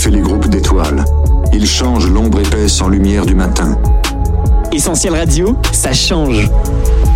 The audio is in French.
fait les groupes d'étoiles. Il change l'ombre épaisse en lumière du matin. Essentiel Radio, ça change.